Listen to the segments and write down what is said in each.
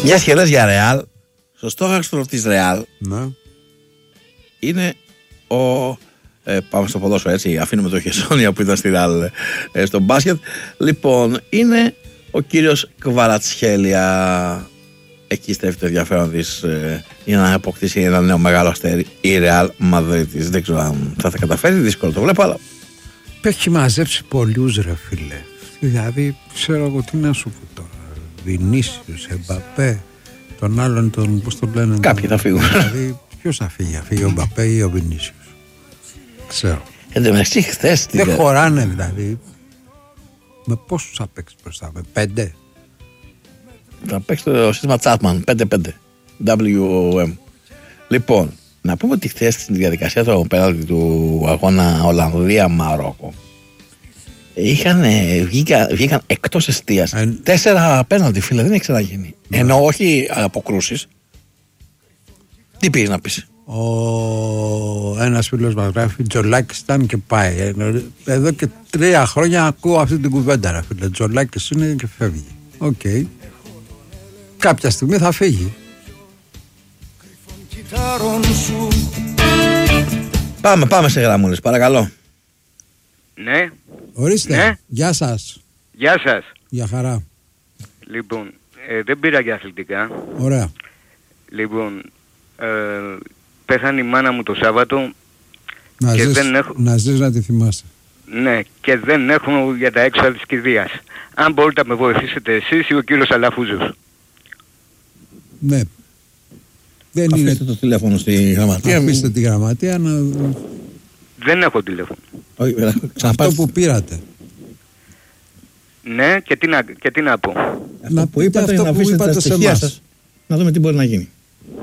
Μια σχεδόν για Ρεάλ. Στο στόχαστρο της Ρεάλ είναι ο. Πάμε στο ποδόσφαιρο, έτσι. Αφήνουμε το Χεσόνια που ήταν στη Ρεάλ στο μπάσκετ. Λοιπόν, είναι ο κύριος Κβαρατσχέλια. Εκεί στρέφει το ενδιαφέρον της για να αποκτήσει ένα νέο μεγάλο αστέρι η Ρεάλ Μαδρίτης. Δεν ξέρω αν θα τα καταφέρει, δύσκολο το βλέπω, αλλά. Έχει μαζέψει πολλούς, ρε φίλε. Δηλαδή, ξέρω εγώ τι να σου πω τώρα. Βινίσιους, Εμπαπέ, τον άλλον τον, πώς τον λένε. Κάποιοι θα φύγουν. Δηλαδή, ποιος θα φύγει, ο Εμπαπέ ή ο Βινίσιους. Ξέρω. Εντάξει, χθες. Δεν χωράνε δηλαδή. Με πόσους θα παίξει μπροστά, με 5. Θα παίξει το σύστημα Chapman 5-5. WOM. Λοιπόν, να πούμε ότι χθες στην διαδικασία του πέναλτι του αγώνα Ολλανδία-Μαρόκο βγήκαν εκτός εστίας 4 πέναλτι, φίλε, δεν έχει ξαναγίνει. Ενώ όχι αποκρούσεις. Τι πήγες να πεις? Ένας φίλος μας γράφει Τζολάκης ήταν και πάει. Εδώ και 3 χρόνια ακούω αυτή την κουβέντα, ρε φίλε. Τζολάκης είναι και φεύγει. Οκ. Κάποια στιγμή θα φύγει. Πάμε σε γραμμούλες, παρακαλώ. Ναι. Ορίστε, ναι. Γεια σας. Γεια σας. Γεια χαρά. Λοιπόν, δεν πήρα για αθλητικά. Ωραία. Λοιπόν, πέθανε η μάνα μου το Σάββατο. Να ζεις να τη θυμάσαι. Ναι, και δεν έχω για τα έξοδα της κηδείας. Αν μπορείτε να με βοηθήσετε εσείς ή ο κύριος Αλαφούζος. Ναι. Δεν αφήστε είναι το τηλέφωνο στη γραμματεία. Αφήστε τη γραμματεία να. Δεν έχω τηλέφωνο. Αυτό που πήρατε. Ναι, και τι να πω. Αυτό που είπατε, να αφήσετε τα στοιχεία σας. Να δούμε τι μπορεί να γίνει.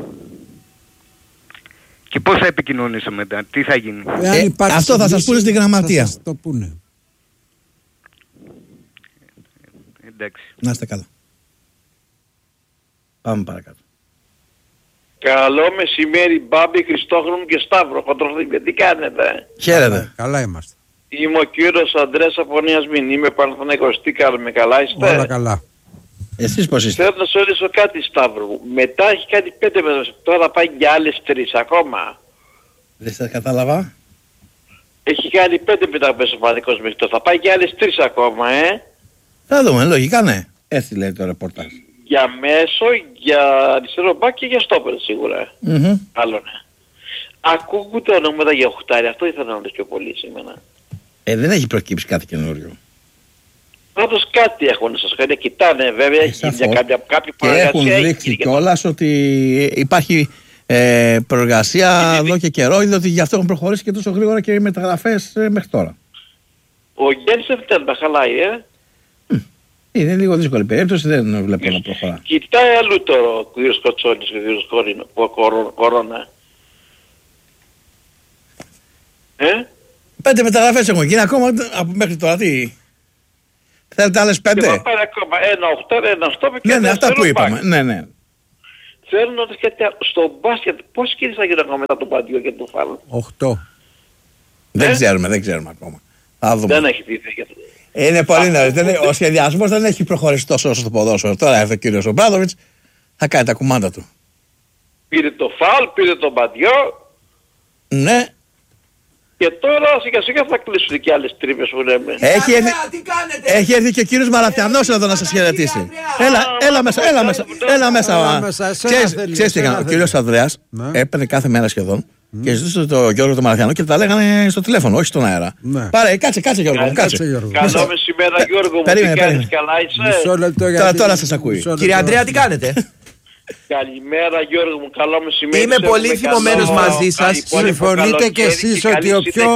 Και πώς θα επικοινωνήσω μετά, τι θα γίνει. Αυτό θα σας πούνε στη γραμματεία. Θα σας το πούνε. Εντάξει. Να είστε καλά. Πάμε παρακάτω. Καλό μεσημέρι, Μπάμπη, Χριστόχρονου και Σταύρο. Χοντροθήκε, τι κάνετε? Χαίρετε. Καλά είμαστε. Είμαι ο κύριος Αντρέας από Νέας Μηνή. Είμαι Παναθηναϊκός. Τι κάνουμε, καλά είστε? Όλα καλά. Εσείς πώς είστε? Θέλω να σου ρωτήσω κάτι, Σταύρο. Μετά έχει κάνει 5 μέρες. Τώρα πάει για άλλες 3 ακόμα. Δεν σας κατάλαβα. Έχει κάνει 5 μεταγραφές ο Παναθηναϊκός μέχρι τώρα. Θα πάει για άλλες 3 ακόμα, Θα δούμε, λογικά ναι. Έτσι λέει το ρεπορτάζ. Για μέσο, για αριστερό μπακ και για στόπερ σίγουρα. Άλλο ναι. Ακούγονται ονόματα για οχτάρι. Αυτό ήθελα να ρωτήσω πιο πολύ σήμερα. Δεν έχει προκύψει κάτι καινούριο. Πάντως κάτι έχουν να σας κάνει. Κοιτάνε βέβαια για κάποια και έχουν δείξει κιόλας ότι υπάρχει προεργασία εδώ και καιρό, διότι γι' αυτό έχουν προχωρήσει και τόσο γρήγορα και οι μεταγραφές μέχρι τώρα. Ο Γένσεφ δεν τα χαλάει, Είναι λίγο δύσκολη περίπτωση, δεν βλέπω να προχωρά. Κοιτάει αλλού τώρα ο κύριος Κοτσόνης και ο κύριος Κορώνα. 5 μεταγραφές έχουν γίνει ακόμα από μέχρι τώρα, τι. Θέλετε άλλες 5? Και θα πάρει ακόμα ένα οχτάρι, ένα στόπερ και ναι, αυτά που είπαμε. Ναι. Θέλω να ρωτήσω γιατί στο μπάσκετ πόσοι κύριοι θα γίνουν ακόμα μετά τον Παντιό και τον Φάλ? 8. Δεν ξέρουμε ακόμα. Θα δούμε. Δεν έχει δει για αυτό. Είναι πολύ νωρίς. Ο σχεδιασμός δεν έχει προχωρήσει τόσο όσο το ποδόσφαιρο. Τώρα έρθει ο κύριος Ομπράδοβιτς, θα κάνει τα κουμάντα του. Πήρε το Φάλ, πήρε τον Παντιό. Ναι. Και τώρα σιγά σιγά θα κλείσουν και άλλες τρύπες που λέμε. Έχει έρθει και ο κύριος Μαραθιανός εδώ να σας χαιρετήσει. Έλα μέσα. Ξέρεις τι έκανε? Ο κύριος Ανδρέας έπαιρνε κάθε μέρα σχεδόν και ζητούσε τον Γιώργο τον Μαραθιανό και τα λέγανε στο τηλέφωνο, όχι στον αέρα. Πάρε, κάτσε Γιώργο μου, κάτσε. Καλό μεσημέρα Γιώργο μου, τι κάνεις, καλά είσαι? Τώρα σας ακούει. Κύριε Ανδρέα, τι κάνετε? Καλημέρα Γιώργο μου, καλό μεσημέρι. Είμαι πολύ θυμωμένος μαζί σας. Συμφωνείτε κι εσείς ότι ο πιο...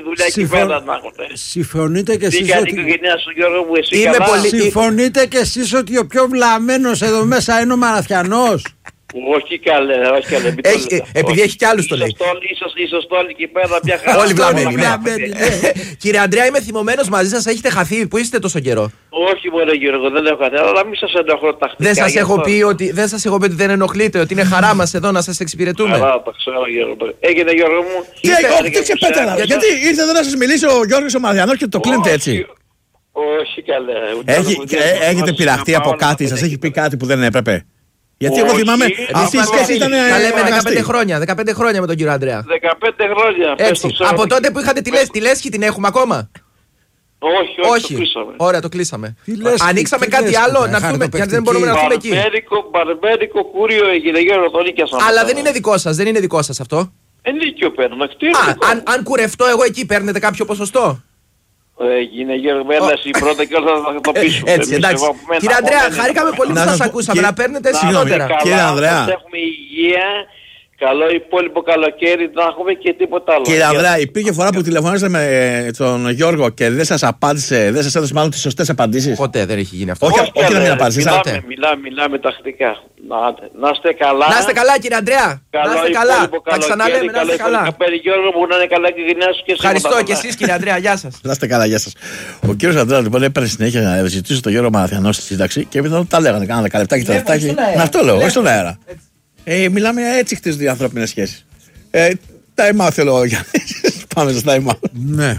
Συμφωνείτε κι εσείς ότι... Συμφωνείτε κι εσείς ότι ο πιο βλαμμένος εδώ μέσα είναι ο Μαραθιανός? Όχι καλέ. Επειδή έχει κι άλλους το λέει. Είσαστε όλοι εκεί πέρα μια χαρά. Όλοι βλαμμένοι. Κύριε Ανδρέα, είμαι θυμωμένος μαζί σας. Έχετε χαθεί. Πού είστε τόσο καιρό? Όχι μωρέ Γιώργο, δεν έχω χαθεί. Αλλά μην σας ενοχλώ τακτικά. Δεν σας έχω πει ότι δεν ενοχλείτε. Ότι είναι χαρά μας εδώ να σας εξυπηρετούμε. Καλά, το ξέρω Γιώργο. Έγινε Γιώργο μου. Γιατί ήρθε εδώ να σας μιλήσει ο Γιώργος ο Μαραθιανός και το κλείνετε έτσι? Όχι καλέ. Έχετε πειραχτεί από κάτι? Σας έχει πει κάτι που δεν έπρεπε? Γιατί εγώ θυμάμαι. Αυτή η σχέση ήταν. Τα λέμε 15 χρόνια. 15 χρόνια με τον κύριο Ανδρέα. 15 χρόνια. Έτσι. Από τότε που είχατε τη λέσχη την έχουμε ακόμα? Όχι, το κλείσαμε. Ωραία, το κλείσαμε. Ανοίξαμε κάτι άλλο να έρθουμε, γιατί δεν μπορούμε να έρθουμε εκεί. Μπαρμπέρικο κούριο έγινε γύρω τον νοικιάσαμε. Αλλά δεν είναι δικό σας αυτό. Ενίκιο παίρνω. Αν κουρευτώ εγώ εκεί, παίρνετε κάποιο ποσοστό? Έγινε γερμέλας η πρώτα και όλα θα το πείσουμε. Έτσι, εντάξει. Κύριε Ανδρέα, χαρήκαμε πολύ που σας ακούσαμε, να παίρνετε συχνότερα. Κύριε Ανδρέα. Έχουμε υγεία, καλό υπόλοιπο καλοκαίρι, να έχουμε και τίποτα άλλο. Κύριε Ανδρέα, υπήρχε φορά που τηλεφωνήσατε με τον Γιώργο και δεν σας απάντησε, δεν σας έδωσε μάλλον τις σωστές απαντήσεις? Ποτέ δεν έχει γίνει αυτό. Όχι να μην απαντήσεις. Μιλάμε τακτικά. Να είστε καλά. Να είστε καλά, κύριε Ανδρέα. Να είστε καλά. Τα ξαναλέμε, να είστε καλά. Γιώργο μου, να είναι καλά και η γενιά σου και εσύ. Ευχαριστώ και εσείς, κύριε Ανδρέα, γεια σας. Να είστε καλά, γεια σας. Ο κύριος Ανδρέας λοιπόν έπαιρνε συνέχεια να ζητήσει τον Γιώργο Μαραθιανό στη σύνταξη και επειδή τα λέγανε, κάνανε καλεπτάκι, τα λεπτάκι. Αυτό λέω, όχι στον αέρα. Μιλάμε, έτσι χτίζονται οι ανθρώπινες σχέσεις. Time out θέλω ο Γιάννης. Πάμε στο time out. Ναι.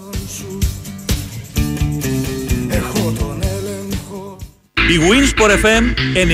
Η Winsport FM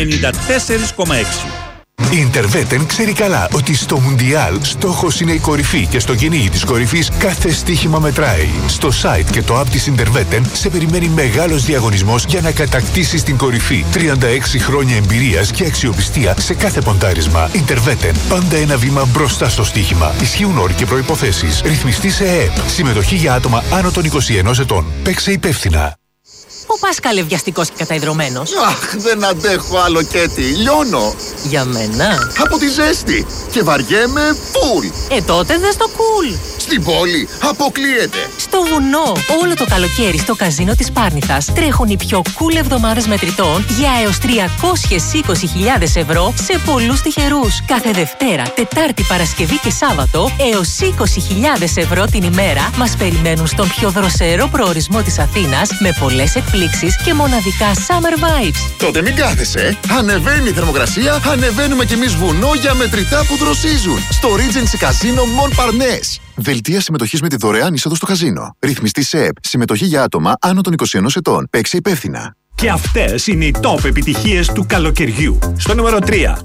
94,6. Η Interveten ξέρει καλά ότι στο Μουντιάλ στόχος είναι η κορυφή και στο κυνήγι της κορυφής κάθε στοίχημα μετράει. Στο site και το app της Interveten σε περιμένει μεγάλος διαγωνισμός για να κατακτήσεις την κορυφή. 36 χρόνια εμπειρίας και αξιοπιστία σε κάθε ποντάρισμα. Interveten, πάντα ένα βήμα μπροστά στο στοίχημα. Ισχύουν όροι και προϋποθέσεις. Ρυθμιστή σε ΕΕΠ. Συμμετοχή για άτομα άνω των 21 ετών. Παίξε υπεύθυνα. Ο Πάσχαλ βιαστικός και καταϊδρωμένος. Αχ, δεν αντέχω άλλο Κέτι, λιώνω. Για μένα. Από τη ζέστη και βαριέμαι φουλ. Τότε δες το cool. Στην πόλη αποκλείεται. Στο βουνό, όλο το καλοκαίρι στο καζίνο της Πάρνηθας τρέχουν οι πιο cool εβδομάδες μετρητών για έως 320.000 ευρώ σε πολλούς τυχερούς. Κάθε Δευτέρα, Τετάρτη, Παρασκευή και Σάββατο έως 20.000 ευρώ την ημέρα μας περιμένουν στον πιο δροσερό προορισμό της Αθήνας με πολλές εκπλήξεις και μοναδικά summer vibes. Τότε μην κάθεσαι. Ανεβαίνει η θερμοκρασία, ανεβαίνουμε κι εμείς βουνό για μετρητά που δροσίζουν. Στο Regency Casino Mon Parnasse. Δελτία συμμετοχής με τη δωρεάν είσοδο στο καζίνο. Ρυθμιστή σε ΕΠ. Συμμετοχή για άτομα άνω των 21 ετών. Παίξε υπεύθυνα. Και αυτές είναι οι top επιτυχίες του καλοκαιριού. Στο νούμερο 3.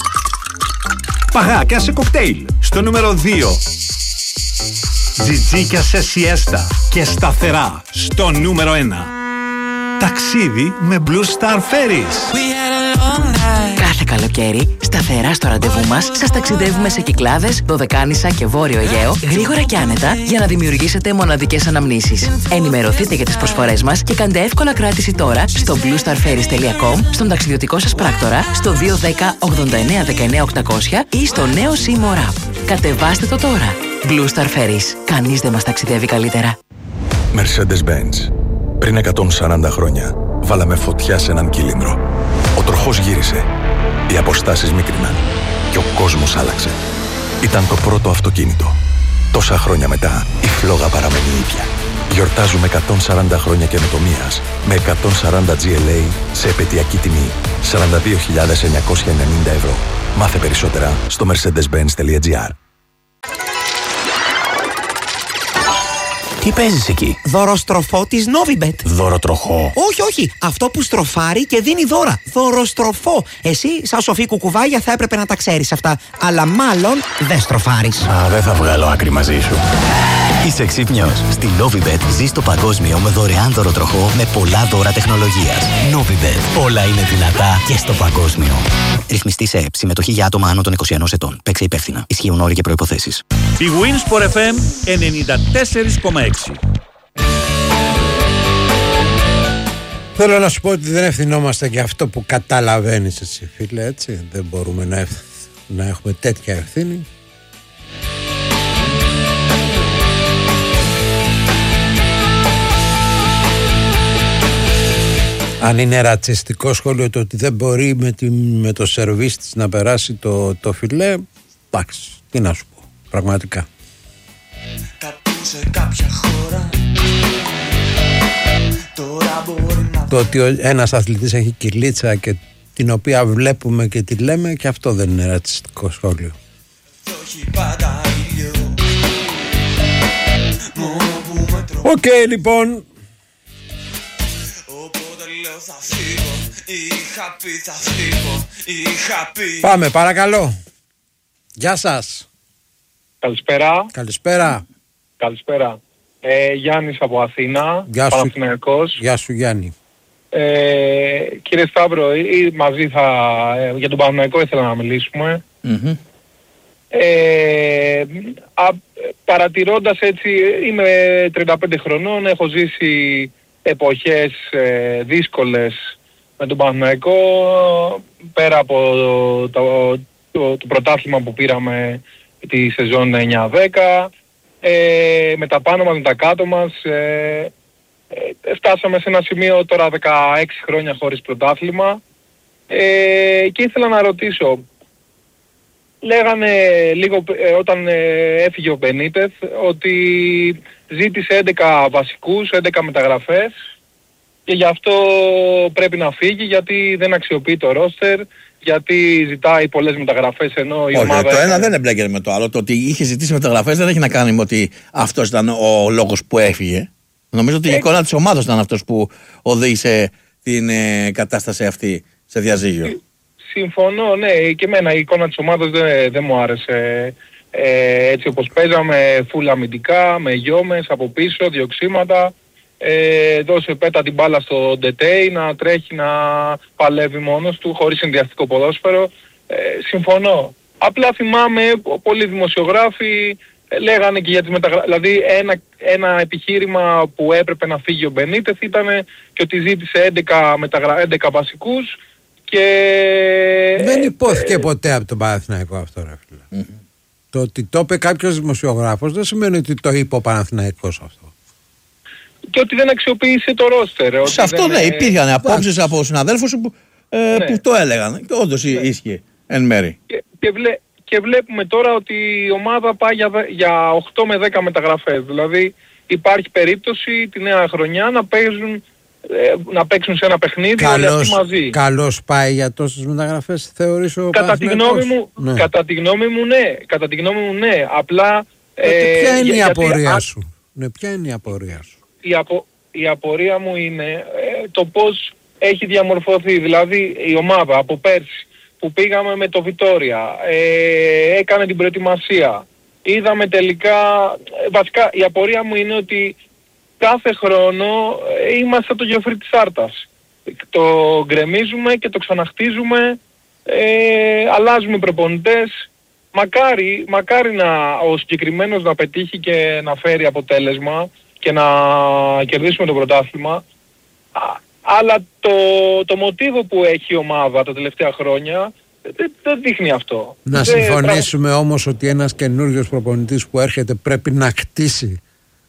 Παγάκια σε κοκτέιλ. Στο νούμερο 2. Τζιτζίκια σε σιέστα και σταθερά. Στο νούμερο 1. Ταξίδι με Blue Star Ferries. Κάθε καλοκαίρι, σταθερά στο ραντεβού μας, σας ταξιδεύουμε σε Κυκλάδες, Δωδεκάνησα και Βόρειο Αιγαίο, γρήγορα και άνετα, για να δημιουργήσετε μοναδικές αναμνήσεις. Ενημερωθείτε για τις προσφορές μας και κάντε εύκολα κράτηση τώρα στο bluestarferries.com, στον ταξιδιωτικό σας πράκτορα, στο 210 89 19 800 ή στο νέο Seymour App. Κατεβάστε το τώρα. Blue Star Ferries. Κανείς δεν μας ταξιδεύει καλύτερα. Mercedes-Benz. Πριν 140 χρόνια, βάλαμε φωτιά σε έναν κύλινδρο. Ο τροχός γύρισε, οι αποστάσεις μίκριναν και ο κόσμος άλλαξε. Ήταν το πρώτο αυτοκίνητο. Τόσα χρόνια μετά, η φλόγα παραμένει ίδια. Γιορτάζουμε 140 χρόνια καινοτομίας με 140 GLA σε επαιτειακή τιμή 42.990 ευρώ. Μάθε περισσότερα στο mercedes-benz.gr. Τι παίζεις εκεί? Δωροστροφό της Novibet. Δωροτροχό? Όχι. Αυτό που στροφάρει και δίνει δώρα. Δωροστροφό. Εσύ, σαν σοφή κουκουβάγια, θα έπρεπε να τα ξέρεις αυτά. Αλλά μάλλον δεν στροφάρεις. Δεν θα βγάλω άκρη μαζί σου. Είσαι ξύπνιος. Στη Novibet ζεις το παγκόσμιο με δωρεάν δωροτροχό με πολλά δώρα τεχνολογίας. Novibet. Όλα είναι δυνατά και στο παγκόσμιο. Ρυθμιστή σε ΕΠ. Συμμετοχή για άτομα άνω των 21 ετών. Παίξε υπεύθυνα. Ισχύουν όροι και προϋποθέσεις. Η Winsport FM 94,6. Θέλω να σου πω ότι δεν ευθυνόμαστε για αυτό που καταλαβαίνεις εσύ, φίλε, έτσι. Δεν μπορούμε να έχουμε τέτοια ευθύνη. Αν είναι ρατσιστικό σχόλιο το ότι δεν μπορεί με το σερβίς της να περάσει το φιλέ, εντάξει, τι να σου πω, πραγματικά. Το ότι ένας αθλητής έχει κυλίτσα και την οποία βλέπουμε και τη λέμε, και αυτό δεν είναι ρατσιστικό σχόλιο. Οκ, λοιπόν. Πάμε, παρακαλώ. Γεια σας. Καλησπέρα. Καλησπέρα. Γιάννης από Αθήνα, Γεια σου. Παναθηναϊκός. Γεια σου, Γιάννη. Κύριε Σταύρο, μαζί για τον Παναθηναϊκό ήθελα να μιλήσουμε. Παρατηρώντας έτσι, είμαι 35 χρονών, έχω ζήσει εποχές δύσκολες με τον Παναθηναϊκό, πέρα από το πρωτάθλημα που πήραμε τη σεζόν 9-10, με τα πάνω μας, με τα κάτω μας, φτάσαμε σε ένα σημείο τώρα 16 χρόνια χωρίς πρωτάθλημα, και ήθελα να ρωτήσω, λέγανε λίγο όταν έφυγε ο Μπενίτεθ ότι ζήτησε 11 βασικούς, 11 μεταγραφές και γι' αυτό πρέπει να φύγει, γιατί δεν αξιοποιεί το ρόστερ, γιατί ζητάει πολλές μεταγραφές ενώ η ομάδα... Το ένα δεν εμπλέκεται με το άλλο. Το ότι είχε ζητήσει μεταγραφές δεν έχει να κάνει με ότι αυτός ήταν ο λόγος που έφυγε. Νομίζω ότι η εικόνα της ομάδας ήταν αυτός που οδήγησε την κατάσταση αυτή σε διαζύγιο. Συμφωνώ, ναι, και εμένα η εικόνα της ομάδας δεν μου άρεσε, έτσι όπως παίζαμε, φουλ αμυντικά, με γιόμες από πίσω, διοξήματα, δώσε πέτα την μπάλα στο Ντετέι να τρέχει, να παλεύει μόνος του χωρίς συνδυαστικό ποδόσφαιρο. Συμφωνώ. Απλά θυμάμαι πολλοί δημοσιογράφοι λέγανε και για τις μεταγραφές, δηλαδή ένα επιχείρημα που έπρεπε να φύγει ο Μπενίτεθ ήταν και ότι ζήτησε 11 βασικούς. Και... δεν υπόθηκε ποτέ από τον Παναθηναϊκό αυτό, ρε φίλε. Το ότι το είπε κάποιος δημοσιογράφος δεν σημαίνει ότι το είπε ο Παναθηναϊκός αυτό. Και ότι δεν αξιοποίησε το ρόστερ. Σε αυτό ναι, υπήρχαν απόψεις από συναδέλφους που το έλεγαν. Και όντως ίσχυε εν μέρη. Και βλέπουμε τώρα ότι η ομάδα πάει για 8 με 10 μεταγραφές. Δηλαδή υπάρχει περίπτωση τη νέα χρονιά να παίξουν σε ένα παιχνίδι όλοι αυτοί μαζί. Καλώς πάει για τόσες μεταγραφές, θεωρείς ο κατά τη γνώμη μου, ναι. Απλά... ποια είναι η απορία σου? Ναι, ποια είναι η απορία σου? Η απορία μου είναι το πώς έχει διαμορφωθεί. Δηλαδή η ομάδα από πέρσι που πήγαμε με το Βιτόρια, έκανε την προετοιμασία, είδαμε τελικά... βασικά η απορία μου είναι ότι κάθε χρόνο είμαστε το γεωφρί της Άρτας. Το γκρεμίζουμε και το ξαναχτίζουμε, αλλάζουμε προπονητές. Μακάρι ο συγκεκριμένος να πετύχει και να φέρει αποτέλεσμα και να κερδίσουμε το πρωτάθλημα. Αλλά το μοτίβο που έχει η ομάδα τα τελευταία χρόνια δεν δείχνει αυτό. Να συμφωνήσουμε όμως ότι ένας καινούριος προπονητής που έρχεται πρέπει να κτίσει.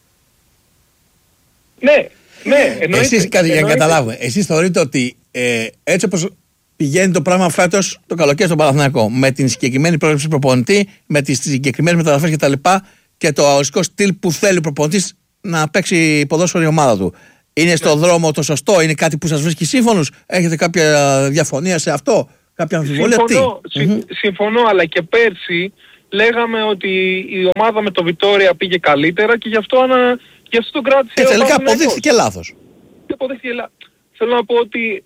Ναι, εννοείται. Εσείς, για να καταλάβουμε, εσείς θεωρείτε ότι έτσι όπως πηγαίνει το πράγμα φέτος το καλοκαίρι στον Παναθηναϊκό, με την συγκεκριμένη πρόληψη προπονητή, με τις συγκεκριμένες μεταγραφές κτλ. Και το αγωνιστικό στυλ που θέλει ο προπονητής να παίξει ποδόσφαιρο η ομάδα του, είναι στον δρόμο το σωστό? Είναι κάτι που σας βρίσκει σύμφωνος? Έχετε κάποια διαφωνία σε αυτό? Κάποια αμφιβολία? Συμφωνώ, αλλά και πέρσι λέγαμε ότι η ομάδα με το Βιτόρια πήγε καλύτερα και γι' αυτό τον κράτησε. Και τελικά αποδείχθηκε λάθος. Θέλω να πω ότι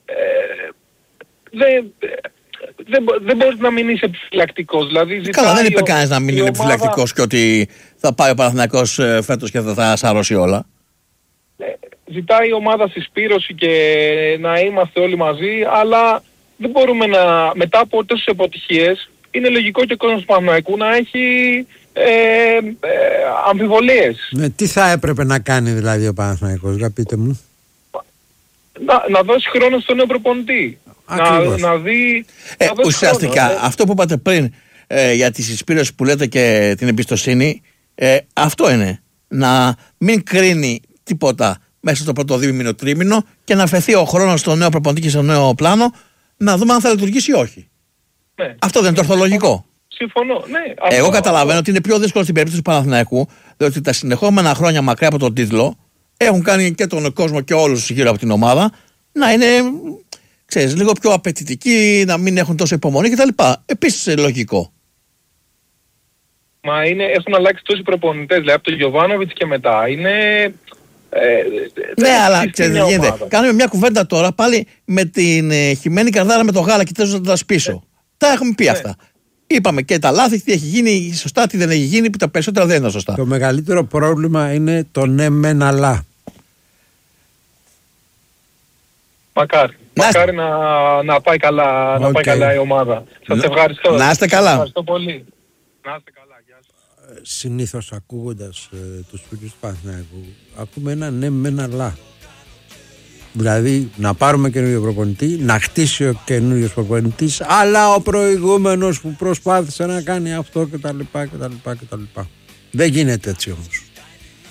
δεν μπορείς να μην είσαι επιφυλακτικός. Δηλαδή, καλά, δεν είπε κανείς να μην είναι επιφυλακτικός και ότι θα πάει ο Παναθηναϊκός φέτος και θα τα σαρώσει όλα. Ζητάει η ομάδα συσπήρωση και να είμαστε όλοι μαζί, αλλά δεν μπορούμε μετά από τόσες αποτυχίες, είναι λογικό και ο κόσμος του Παναθηναϊκού να έχει αμφιβολίες. Τι θα έπρεπε να κάνει δηλαδή ο Παναθηναϊκός, για πείτε μου? Να δώσει χρόνο στον νέο προπονητή. Να δει... ουσιαστικά, αυτό που είπατε πριν για τη συσπήρωση που λέτε και την εμπιστοσύνη, αυτό είναι. Να μην κρίνει τίποτα μέσα στο πρώτο δίμηνο τρίμηνο και να φεθεί ο χρόνος στο νέο προπονητή και στο νέο πλάνο, να δούμε αν θα λειτουργήσει ή όχι. Ναι. Αυτό δεν είναι το ορθολογικό? Συμφωνώ, ναι. Εγώ καταλαβαίνω ότι είναι πιο δύσκολο στην περίπτωση του Παναθηναϊκού, διότι τα συνεχόμενα χρόνια μακριά από τον τίτλο έχουν κάνει και τον κόσμο και όλους γύρω από την ομάδα να είναι, ξέρεις, λίγο πιο απαιτητικοί, να μην έχουν τόσο υπομονή κτλ. Επίσης λογικό. Μα έχουν αλλάξει τόσοι προπονητές, δηλαδή από τον Γιοβάνοβιτς και μετά. Ναι, αλλά ξέρετε τι γίνεται. Κάνουμε μια κουβέντα τώρα πάλι με την χυμένη καρδάρα με το γάλα και τέλος να τα σπίσω. Τα έχουμε πει αυτά. Είπαμε και τα λάθη, τι έχει γίνει σωστά, τι δεν έχει γίνει, που τα περισσότερα δεν είναι σωστά. Το μεγαλύτερο πρόβλημα είναι το ναι μεν αλλά. Μακάρι. Μακάρι να πάει καλά, να πάει καλά η ομάδα. Σας ευχαριστώ. Να είστε καλά. Ευχαριστώ πολύ. Να είστε καλά. Γεια σας. Συνήθως ακούγοντας τους φίλους του Παναθηναϊκού ακούμε ένα ναι μεν αλλά. Δηλαδή να πάρουμε καινούριο προπονητή, να χτίσει ο καινούριος προπονητής, αλλά ο προηγούμενος που προσπάθησε να κάνει αυτό κτλ. Δεν γίνεται έτσι όμως.